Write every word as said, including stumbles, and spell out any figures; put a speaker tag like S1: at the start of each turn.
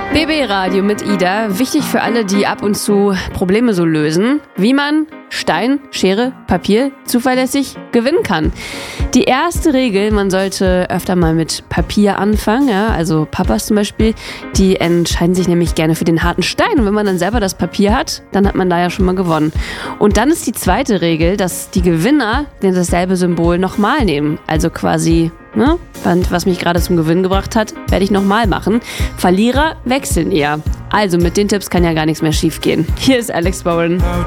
S1: B B Radio mit Ida. Wichtig für alle, die ab und zu Probleme so lösen, wie man Stein, Schere, Papier zuverlässig gewinnen kann. Die erste Regel, man sollte öfter mal mit Papier anfangen, ja, also Papas zum Beispiel, die entscheiden sich nämlich gerne für den harten Stein. Und wenn man dann selber das Papier hat, dann hat man da ja schon mal gewonnen. Und dann ist die zweite Regel, dass die Gewinner dasselbe Symbol nochmal nehmen. Also quasi, ne, was mich gerade zum Gewinn gebracht hat, werde ich nochmal machen. Verlierer wechseln eher. Also mit den Tipps kann ja gar nichts mehr schief gehen. Hier ist Alex Bowen.